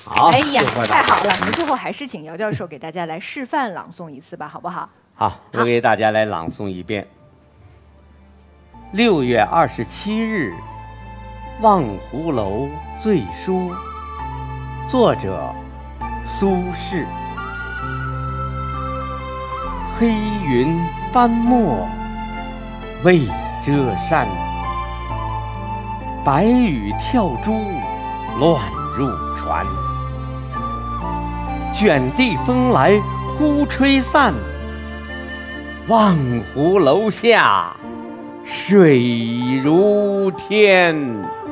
好， 哎呀，太好了！我们最后还是请姚教授给大家来示范朗诵一次吧，好不好？ 好，我给大家来朗诵一遍。6月27日，《望湖楼醉书》，作者苏轼。黑云翻墨未遮山，白雨跳珠乱入船。卷地风来忽吹散，望湖楼下水如天。